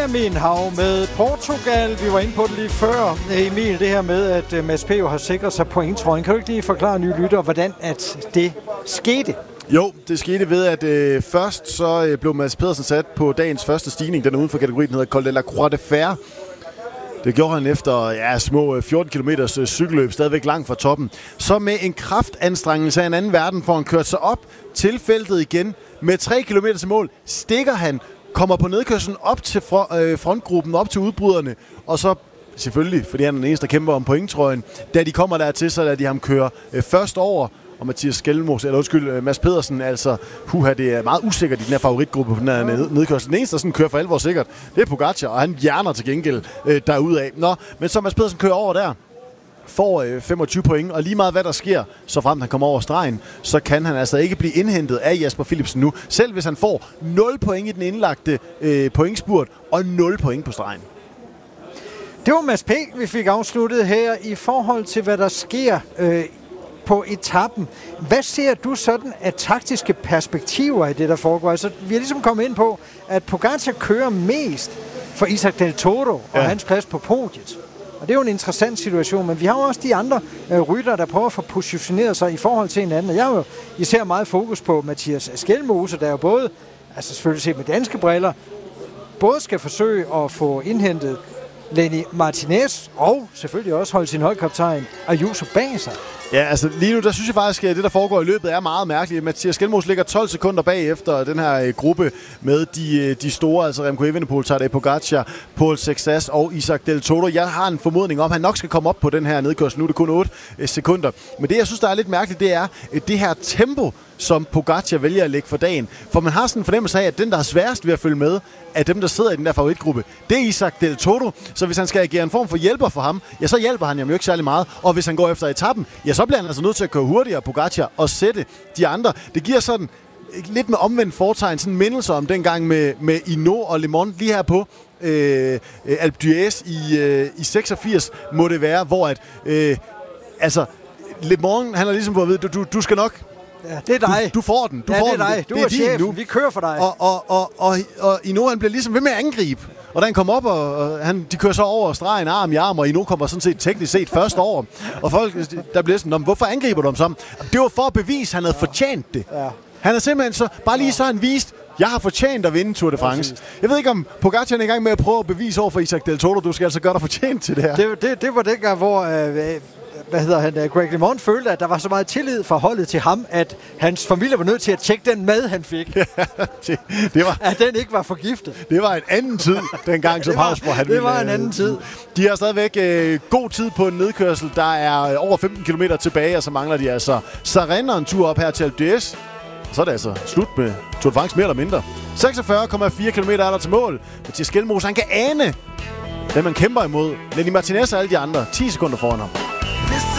Benjamin Hav med Portugal. Vi var inde på det lige før, Emil, det her med, at Mads P. har sikret sig pointtrøjen. Kan du ikke lige forklare nye lyttere, hvordan at det skete? Jo, det skete ved, at først så blev Mads Pedersen sat på dagens første stigning. Den er uden for kategorien, den hedder Col de la Croix de Fer. Det gjorde han efter små 14 km cykelløb, stadigvæk langt fra toppen. Så med en kraftanstrengelse af en anden verden får han kørt sig op til feltet igen. Med 3 km til mål stikker han, kommer på nedkørslen op til frontgruppen, op til udbryderne, og så selvfølgelig, fordi han er den eneste, der kæmper om pointtrøjen, da de kommer dertil, så lader de ham køre først over. Og Mads Pedersen, altså, det er meget usikkert i den her favoritgruppe på den her nedkørsel. Den eneste, der sådan kører for alvor sikkert, det er Pogacar, og han hjerner til gengæld derudaf. Men så Mads Pedersen kører over der, får 25 point, og lige meget hvad der sker, så frem han kommer over stregen, så kan han altså ikke blive indhentet af Jasper Philipsen nu, selv hvis han får 0 point i den indlagte pointspurt, og 0 point på stregen. Det var Mads P., vi fik afsluttet her i forhold til, hvad der sker på etappen. Hvad ser du sådan af taktiske perspektiver i det, der foregår? Altså, vi er ligesom kommet ind på, at Pogacar kører mest for Isaac Del Toro og hans plads på podiet. Og det er jo en interessant situation, men vi har jo også de andre ryttere, der prøver at få positioneret sig i forhold til hinanden. Og jeg har jo især meget fokus på Mathias Skelmose, der jo både, altså selvfølgelig set med danske briller, både skal forsøge at få indhentet Lenny Martinez og selvfølgelig også holde sin holdkaptajn Ayuso bag sig. Ja, altså lige nu, der synes jeg faktisk, at det, der foregår i løbet, er meget mærkeligt. Mathias Skelmose ligger 12 sekunder bag efter den her gruppe med de store, altså Remco Evenepoel, Tadej Pogacar, Paul Sexas og Isaac Del Toro. Jeg har en formodning om, at han nok skal komme op på den her nedkørsel. Nu er det kun 8 sekunder. Men det, jeg synes, der er lidt mærkeligt, det er det her tempo, som Pogacar vælger at lægge for dagen. For man har sådan en fornemmelse af, at den, der er sværest ved at følge med, af dem, der sidder i den der favoritgruppe, det er Isaac Del Toro. Så hvis han skal agere en form for hjælper for ham, ja, så hjælper han jo ikke særlig meget. Og hvis han går efter etappen, ja, så bliver han altså nødt til at køre hurtigere, Pogacar, og sætte de andre. Det giver sådan lidt med omvendt fortegn, sådan en mindelse om dengang med Hinault og Le Mans lige her på Alpe d'Huez i 86, må det være, hvor at Le Mans, han har ligesom fået at vide, du skal nok. Ja, det er dig. Du får den. Det er dig. Du er chefen. Nu. Vi kører for dig. Og Hinault, han bliver ligesom ved med at angribe. Og da han kommer op, og de kører så over stregen arm i arm, og Hinault kommer sådan set teknisk set først over. Og folk, der bliver sådan, hvorfor angriber du ham så? Det var for at bevise, at han havde fortjent det. Ja. Han er simpelthen så, bare lige så han vist, jeg har fortjent at vinde Tour de France. Jeg ved ikke, om Pogacar er i gang med at prøve at bevise over for Isaac Del Toro, du skal altså gøre dig fortjent til det her. Det var dengang, hvor Greg LeMond følte, at der var så meget tillid fra holdet til ham, at hans familie var nødt til at tjekke den mad, han fik. det var, at den ikke var forgiftet. Det var en anden tid, dengang som Hausborg han ville. Det var en anden tid. De har stadigvæk god tid på en nedkørsel. Der er over 15 km tilbage, og så mangler de altså Sarren og en tur op her til Alpe d'Huez. Så er det altså slut med Tour de France mere eller mindre. 46,4 km er der til mål. Mathias Skelmose, han kan ane, hvem man kæmper imod. Lenny Martinez og alle de andre 10 sekunder foran ham.